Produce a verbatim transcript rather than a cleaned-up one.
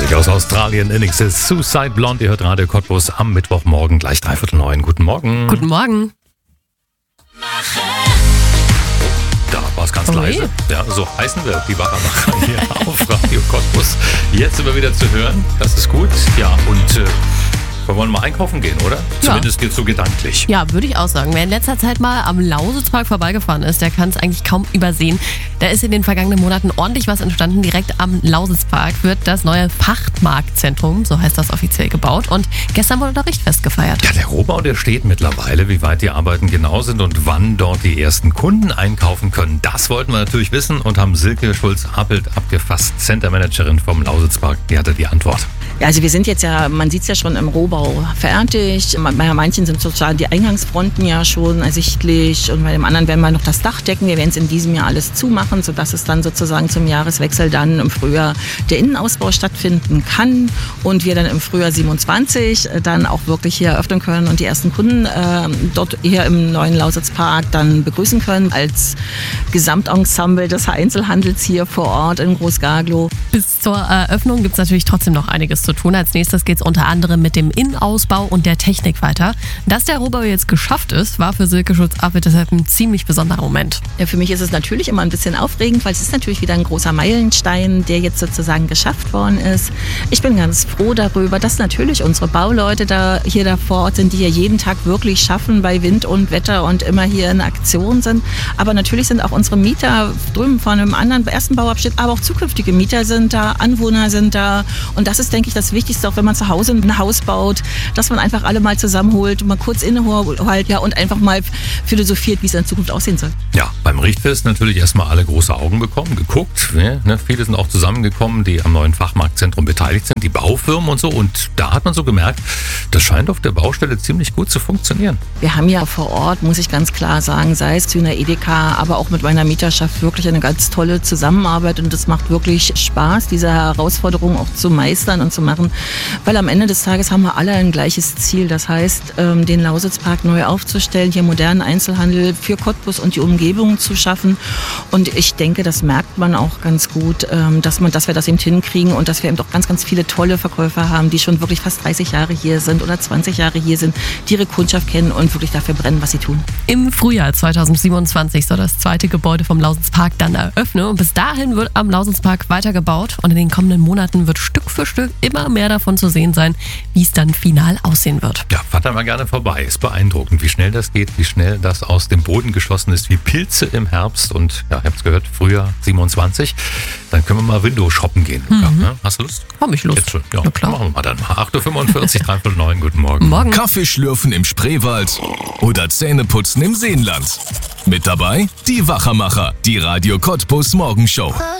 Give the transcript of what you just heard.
Musik aus Australien, N X S, Suicide Blonde. Ihr hört Radio Cottbus am Mittwochmorgen, gleich dreiviertel neun. Guten Morgen. Guten Morgen. Da war es ganz Oh, leise. Ja, so heißen wir die Wachmacher hier auf Radio Cottbus. Jetzt sind wir wieder zu hören. Das ist gut. Ja, und äh, wir wollen mal einkaufen gehen, oder? Zumindest jetzt so gedanklich. Ja, würde ich auch sagen. Wer in letzter Zeit mal am Lausitzpark vorbeigefahren ist, der kann es eigentlich kaum übersehen. Da ist in den vergangenen Monaten ordentlich was entstanden. Direkt am Lausitzpark wird das neue Fachmarktzentrum, so heißt das offiziell, gebaut. Und gestern wurde da Richtfest gefeiert. Ja, der Rohbau, der steht mittlerweile. Wie weit die Arbeiten genau sind und wann dort die ersten Kunden einkaufen können, das wollten wir natürlich wissen und haben Silke Schulz-Appelt abgefasst, Centermanagerin vom Lausitzpark. Die hatte die Antwort. Ja, also wir sind jetzt ja, man sieht es ja schon im Rohbau fertig. Bei manchen sind sozusagen die Eingangsfronten ja schon ersichtlich und bei dem anderen werden wir noch das Dach decken. Wir werden es in diesem Jahr alles zumachen, sodass es dann sozusagen zum Jahreswechsel dann im Frühjahr der Innenausbau stattfinden kann und wir dann im Frühjahr siebenundzwanzig dann auch wirklich hier eröffnen können und die ersten Kunden äh, dort hier im neuen Lausitzpark dann begrüßen können als Gesamtensemble des Einzelhandels hier vor Ort in Groß-Garglow. Bis zur Eröffnung gibt es natürlich trotzdem noch einiges zu tun. Als nächstes geht es unter anderem mit dem Innenausbau und der Technik weiter. Dass der Rohbau jetzt geschafft ist, war für Silke Schulz-Appelt deshalb ein ziemlich besonderer Moment. Ja, für mich ist es natürlich immer ein bisschen aufregend, weil es ist natürlich wieder ein großer Meilenstein, der jetzt sozusagen geschafft worden ist. Ich bin ganz froh darüber, dass natürlich unsere Bauleute da hier da vor Ort sind, die ja jeden Tag wirklich schaffen bei Wind und Wetter und immer hier in Aktion sind. Aber natürlich sind auch unsere Mieter drüben von einem anderen ersten Bauabschnitt, aber auch zukünftige Mieter sind da, Anwohner sind da. Und das ist, denke ich, das Wichtigste, auch wenn man zu Hause ein Haus baut, dass man einfach alle mal zusammenholt, mal kurz inneholt, ja, und einfach mal philosophiert, wie es in Zukunft aussehen soll. Ja, beim Richtfest natürlich erstmal alle große Augen bekommen, geguckt. Ne? Viele sind auch zusammengekommen, die am neuen Fachmarktzentrum beteiligt sind, die Baufirmen und so. Und da hat man so gemerkt, das scheint auf der Baustelle ziemlich gut zu funktionieren. Wir haben ja vor Ort, muss ich ganz klar sagen, sei es zu einer Edeka, aber auch mit meiner Mieterschaft wirklich eine ganz tolle Zusammenarbeit. Und es macht wirklich Spaß, diese Herausforderung auch zu meistern und zu machen. Weil am Ende des Tages haben wir alle ein gleiches Ziel. Das heißt, den Lausitzpark neu aufzustellen, hier modernen Einzelhandel für Cottbus und die Umgebung zu schaffen. Und ich denke, das merkt man auch ganz gut, dass, man, dass wir das eben hinkriegen und dass wir eben doch ganz, ganz viele tolle Verkäufer haben, die schon wirklich fast dreißig Jahre hier sind oder zwanzig Jahre hier sind, die ihre Kundschaft kennen und wirklich dafür brennen, was sie tun. Im Frühjahr zweitausendsiebenundzwanzig soll das zweite Gebäude vom Lausitzpark dann eröffnen. Und bis dahin wird am Lausitzpark weitergebaut und in den kommenden Monaten wird Stück für Stück immer mehr davon zu sehen sein, wie es dann final aussehen wird. Ja, fahrt da mal gerne vorbei. Ist beeindruckend, wie schnell das geht, wie schnell das aus dem Boden geschossen ist, wie Pilze im Herbst. Und ja, ihr habt es gehört, Frühjahr siebenundzwanzig. Dann können wir mal Window shoppen gehen. Mhm. Ja, ne? Hast du Lust? Hab ich Lust. Jetzt schon. Ja, ja, klar. Machen wir mal dann. acht Uhr fünfundvierzig, dreiviertel neun, guten Morgen. Morgen. Kaffee schlürfen im Spreewald oder Zähneputzen im Seenland. Mit dabei die Wachermacher, die Radio Cottbus Morgenshow.